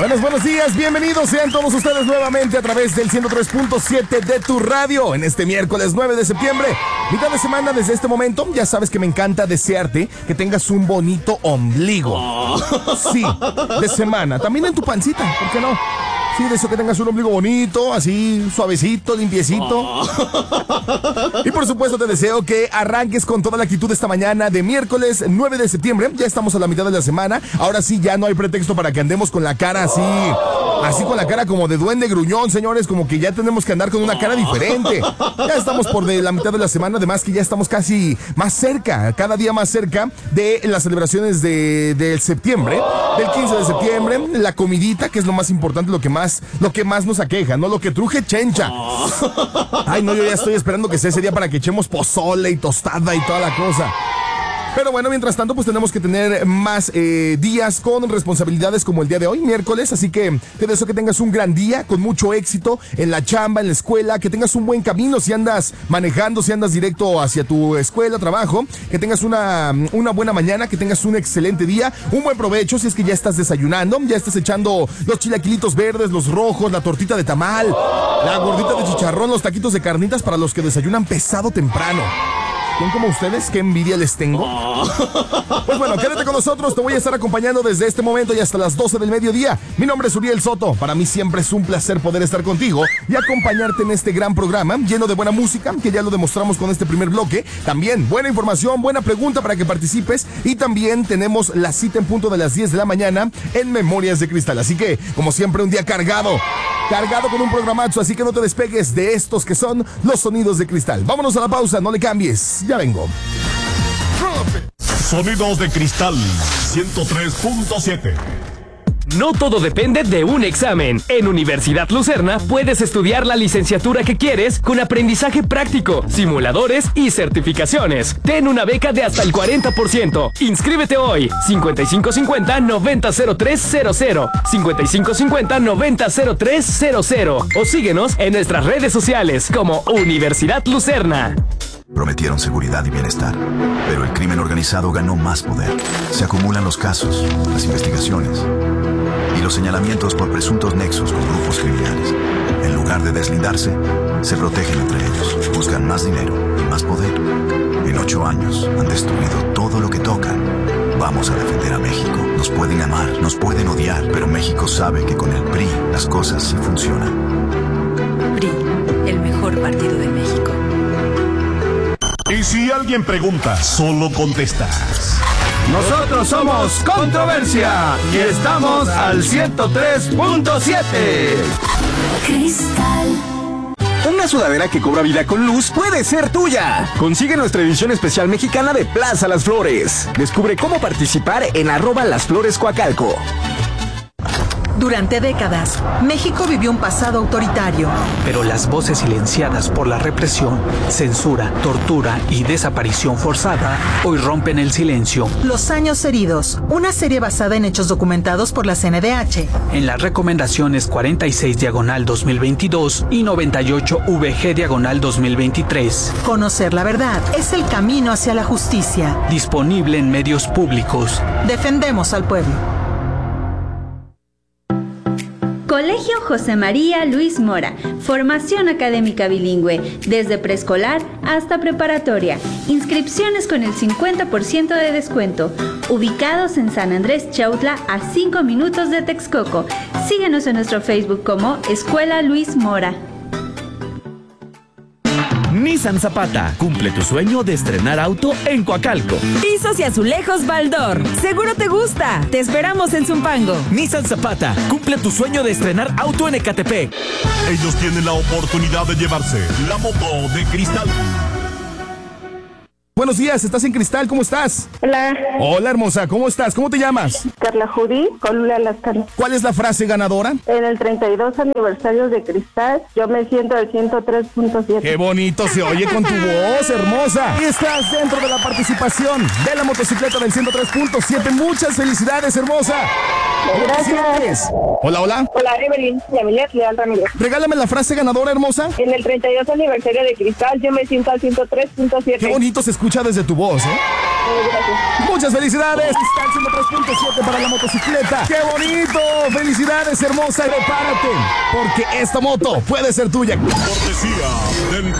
Buenos días, bienvenidos sean todos ustedes nuevamente a través del 103.7 de tu radio en este miércoles 9 de septiembre, mitad de semana. Desde este momento, ya sabes que me encanta desearte que tengas un bonito ombligo. Sí, de semana, también en tu pancita, ¿por qué no? Sí, de eso que tengas un ombligo bonito, así, suavecito, limpiecito. Y por supuesto te deseo que arranques con toda la actitud esta mañana de miércoles 9 de septiembre. Ya estamos a la mitad de la semana. Ahora sí, ya no hay pretexto para que andemos con la cara así con la cara como de duende gruñón, señores. Como que ya tenemos que andar con una cara diferente. Ya estamos por la mitad de la semana. Además que ya estamos casi más cerca, cada día más cerca de las celebraciones del septiembre, del 15 de septiembre. La comidita, que es lo más importante, lo que más nos aqueja, ¿no? Lo que truje chencha. Ay, no, yo ya estoy esperando que sea ese día para que echemos pozole y tostada y toda la cosa. Pero bueno, mientras tanto, pues tenemos que tener más días con responsabilidades como el día de hoy, miércoles. Así que te deseo que tengas un gran día, con mucho éxito en la chamba, en la escuela, que tengas un buen camino si andas manejando, si andas directo hacia tu escuela, trabajo, que tengas una buena mañana, que tengas un excelente día, un buen provecho si es que ya estás desayunando, ya estás echando los chilaquilitos verdes, los rojos, la tortita de tamal, la gordita de chicharrón, los taquitos de carnitas para los que desayunan pesado temprano. ¿Quién como ustedes? ¿Qué envidia les tengo? Pues bueno, quédate con nosotros. Te voy a estar acompañando desde este momento y hasta las 12 del mediodía. Mi nombre es Uriel Soto. Para mí siempre es un placer poder estar contigo y acompañarte en este gran programa lleno de buena música, que ya lo demostramos con este primer bloque. También buena información, buena pregunta para que participes. Y también tenemos la cita en punto de las 10 de la mañana en Memorias de Cristal. Así que, como siempre, un día cargado con un programazo. Así que no te despegues de estos que son los sonidos de Cristal. Vámonos a la pausa, no le cambies. Ya vengo. Sonidos de Cristal 103.7. No todo depende de un examen. En Universidad Lucerna puedes estudiar la licenciatura que quieres con aprendizaje práctico, simuladores y certificaciones. Ten una beca de hasta el 40%. Inscríbete hoy. 5550-900300. 5550-900300. O síguenos en nuestras redes sociales como Universidad Lucerna. Prometieron seguridad y bienestar, pero el crimen organizado ganó más poder. Se acumulan los casos, las investigaciones y los señalamientos por presuntos nexos con grupos criminales. En lugar de deslindarse, se protegen entre ellos, buscan más dinero y más poder. En 8 años han destruido todo lo que tocan. Vamos a defender a México. Nos pueden amar, nos pueden odiar, pero México sabe que con el PRI las cosas sí funcionan. PRI, el mejor partido de México. Y si alguien pregunta, solo contestas. Nosotros somos Controversia y estamos al 103.7. Cristal. Una sudadera que cobra vida con luz puede ser tuya. Consigue nuestra edición especial mexicana de Plaza Las Flores. Descubre cómo participar en @LasFloresCoacalco. Durante décadas, México vivió un pasado autoritario. Pero las voces silenciadas por la represión, censura, tortura y desaparición forzada hoy rompen el silencio. Los años heridos, una serie basada en hechos documentados por la CNDH. En las recomendaciones 46/2022 y 98/VG/2023. Conocer la verdad es el camino hacia la justicia. Disponible en medios públicos. Defendemos al pueblo. Colegio José María Luis Mora, formación académica bilingüe, desde preescolar hasta preparatoria. Inscripciones con el 50% de descuento. Ubicados en San Andrés Chautla, a 5 minutos de Texcoco. Síguenos en nuestro Facebook como Escuela Luis Mora. Nissan Zapata, cumple tu sueño de estrenar auto en Coacalco. Pisos y azulejos Baldor, seguro te gusta. Te esperamos en Zumpango. Nissan Zapata, cumple tu sueño de estrenar auto en Ecatepec. Ellos tienen la oportunidad de llevarse la moto de Cristal. Buenos días, estás en Cristal, ¿cómo estás? Hola. Hola, hermosa, ¿cómo estás? ¿Cómo te llamas? Carla Judy, Colula Lascano. ¿Cuál es la frase ganadora? En el 32 aniversario de Cristal, yo me siento al 103.7. ¡Qué bonito se oye con tu voz, hermosa! Y estás dentro de la participación de la motocicleta del 103.7. ¡Muchas felicidades, hermosa! Gracias. Hola, hola. Hola, Evelyn, Yamilet Leal Ramírez. Regálame la frase ganadora, hermosa. En el 32 aniversario de Cristal, yo me siento al 103.7. ¡Qué bonito se escucha desde tu voz, eh! Muchas felicidades. Está el 103.7 para la motocicleta. ¡Qué bonito! ¡Felicidades, hermosa! Prepárate, porque esta moto puede ser tuya. Cortesía del